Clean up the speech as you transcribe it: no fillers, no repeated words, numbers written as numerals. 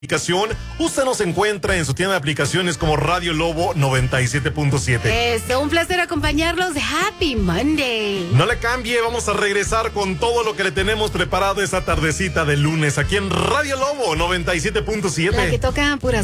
aplicación. Usted nos encuentra en su tienda de aplicaciones como Radio Lobo 97.7. Es un placer acompañarlos. Happy Monday. No le cambie, vamos a regresar con todo lo que le tenemos preparado esa tardecita de lunes aquí en Radio Lobo 97.7. La que toca puras